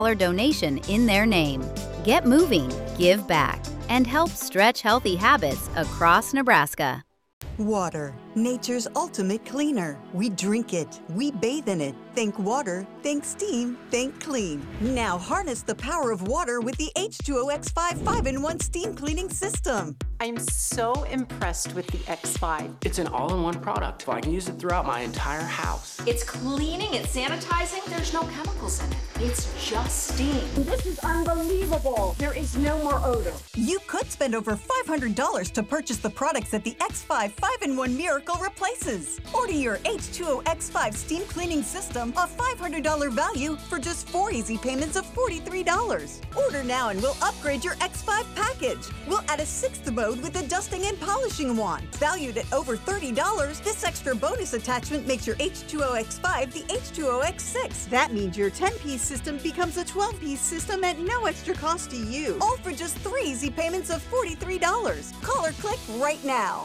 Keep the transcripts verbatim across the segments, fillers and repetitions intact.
donation in their name. Get moving, give back, and help stretch healthy habits across Nebraska. Water, nature's ultimate cleaner. We drink it, we bathe in it. Think water, think steam, think clean. Now harness the power of water with the H two O X five five in one steam cleaning system. I'm so impressed with the X five. It's an all-in-one product. I can use it throughout my entire house. It's cleaning, it's sanitizing. There's no chemicals in it. It's just steam. This is unbelievable. There is no more odor. You could spend over five hundred dollars to purchase the products that the X five five in one Miracle replaces. Order your H two O X five steam cleaning system, a five hundred dollars value, for just four easy payments of forty-three dollars. Order now and we'll upgrade your X five package. We'll add a sixth mode with a dusting and polishing wand. Valued at over thirty dollars, this extra bonus attachment makes your H two O X five the H two O X six. That means your ten-piece system becomes a twelve-piece system at no extra cost to you. All for just three easy payments of forty-three dollars. Call or click right now.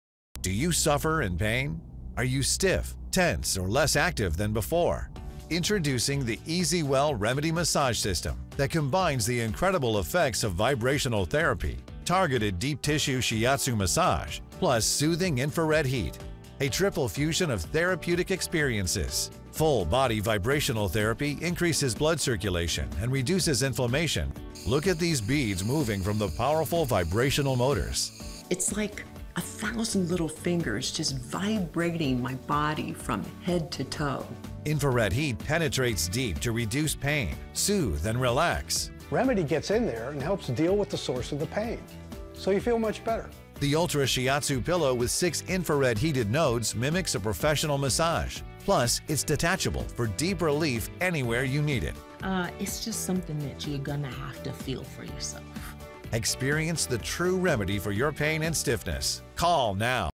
Do you suffer in pain? Are you stiff, tense, or less active than before? Introducing the EasyWell Remedy Massage System that combines the incredible effects of vibrational therapy, targeted deep tissue shiatsu massage, plus soothing infrared heat. A triple fusion of therapeutic experiences. Full body vibrational therapy increases blood circulation and reduces inflammation. Look at these beads moving from the powerful vibrational motors. It's like a thousand little fingers just vibrating my body from head to toe. Infrared heat penetrates deep to reduce pain, soothe, and relax. Remedy gets in there and helps deal with the source of the pain, so you feel much better. The Ultra Shiatsu pillow with six infrared heated nodes mimics a professional massage. Plus, it's detachable for deep relief anywhere you need it. Uh, it's just something that you're gonna have to feel for yourself. Experience the true remedy for your pain and stiffness. Call now.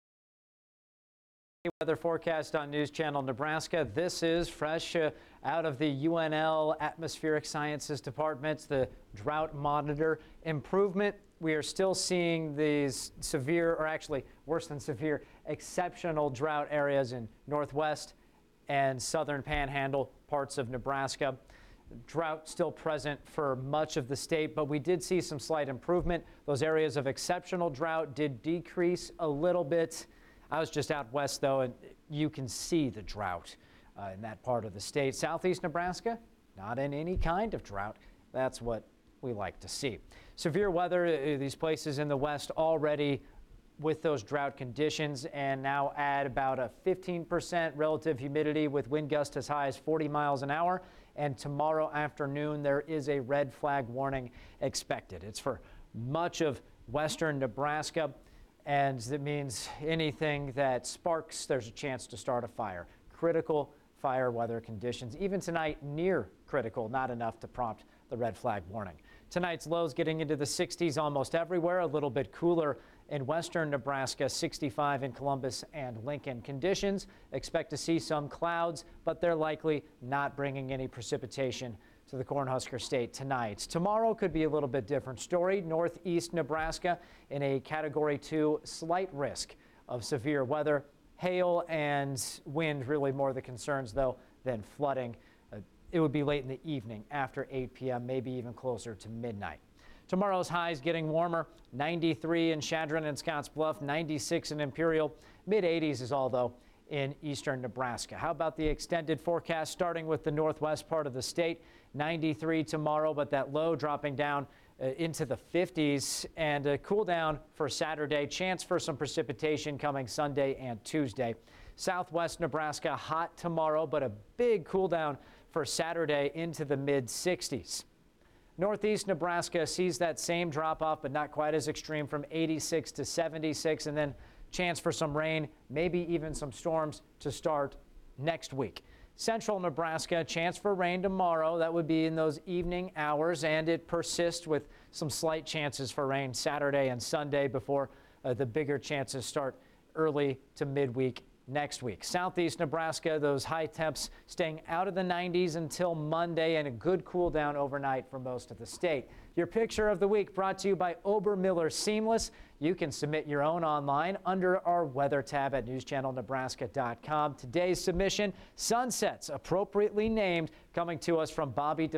Weather forecast on News Channel Nebraska. This is fresh uh, out of the U N L Atmospheric Sciences Department, the drought monitor improvement. We are still seeing these severe, or actually worse than severe, exceptional drought areas in northwest and southern panhandle parts of Nebraska. Drought still present for much of the state, but we did see some slight improvement. Those areas of exceptional drought did decrease a little bit. I was just out west, though, and you can see the drought uh, in that part of the state. Southeast Nebraska, not in any kind of drought. That's what we like to see. Severe weather, uh, these places in the west already with those drought conditions, and now add about a fifteen percent relative humidity with wind gusts as high as forty miles an hour. And tomorrow afternoon, there is a red flag warning expected. It's for much of western Nebraska, and that means anything that sparks, there's a chance to start a fire. Critical fire weather conditions, even tonight near critical, not enough to prompt the red flag warning. Tonight's lows getting into the sixties almost everywhere, a little bit cooler in western Nebraska, sixty-five in Columbus and Lincoln. Conditions, expect to see some clouds, but they're likely not bringing any precipitation to the Cornhusker State tonight. Tomorrow could be a little bit different story. Northeast Nebraska in a category two, slight risk of severe weather. Hail and wind really more the concerns, though, than flooding. Uh, it would be late in the evening after eight p m, maybe even closer to midnight. Tomorrow's highs getting warmer, ninety-three in Chadron and Scottsbluff, ninety-six in Imperial, mid eighties is all, though, in eastern Nebraska. How about the extended forecast, starting with the northwest part of the state? ninety-three tomorrow, but that low dropping down uh, into the fifties, and a cool down for Saturday. Chance for some precipitation coming Sunday and Tuesday. Southwest Nebraska hot tomorrow, but a big cool down for Saturday into the mid sixties. Northeast Nebraska sees that same drop off, but not quite as extreme, from eighty-six to seventy-six, and then chance for some rain, maybe even some storms to start next week. Central Nebraska, chance for rain tomorrow. That would be in those evening hours, and it persists with some slight chances for rain Saturday and Sunday before uh, the bigger chances start early to midweek next week. Southeast Nebraska, those high temps staying out of the nineties until Monday, and a good cool down overnight for most of the state. Your picture of the week brought to you by Obermiller Seamless. You can submit your own online under our weather tab at news channel nebraska dot com. Today's submission, sunsets appropriately named, coming to us from Bobby